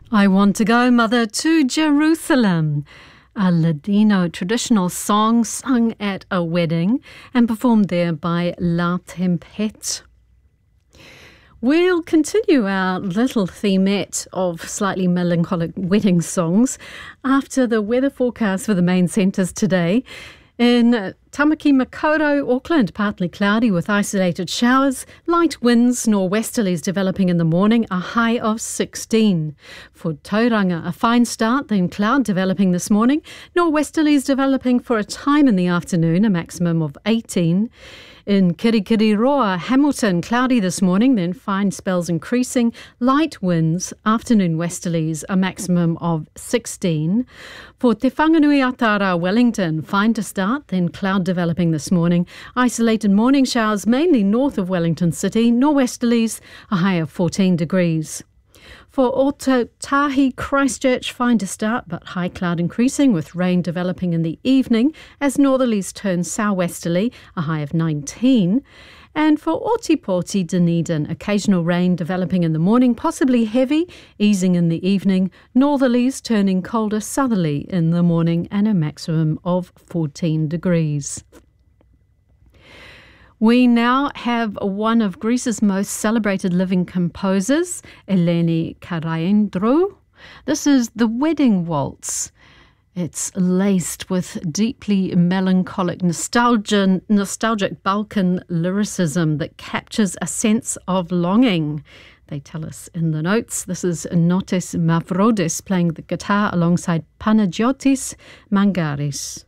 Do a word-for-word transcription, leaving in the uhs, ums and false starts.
I want to go, mother, to Jerusalem. A Ladino traditional song sung at a wedding and performed there by La Tempête. We'll continue our little themette of slightly melancholic wedding songs after the weather forecast for the main centres today. In Tamaki Makaurau, Auckland, partly cloudy with isolated showers, light winds, nor'westerlies developing in the morning, a high of sixteen. For Tauranga, a fine start, then cloud developing this morning, nor'westerlies developing for a time in the afternoon, a maximum of eighteen. In Kirikiriroa, Hamilton, cloudy this morning, then fine spells increasing, light winds, afternoon westerlies, a maximum of sixteen. For Te Whanganui-a-Tara, Wellington, fine to start, then cloud developing this morning, isolated morning showers mainly north of Wellington City, nor'westerlies, a high of fourteen degrees. For Ōtautahi, Christchurch, fine to start, but high cloud increasing with rain developing in the evening as northerlies turn southwesterly, a high of nineteen. And for Ōtepoti, Dunedin, occasional rain developing in the morning, possibly heavy, easing in the evening, northerlies turning colder southerly in the morning and a maximum of fourteen degrees. We now have one of Greece's most celebrated living composers, Eleni Karaindrou. This is the Wedding Waltz. It's laced with deeply melancholic nostalgia, nostalgic Balkan lyricism that captures a sense of longing. They tell us in the notes. This is Notis Mavrodis playing the guitar alongside Panagiotis Mangaris.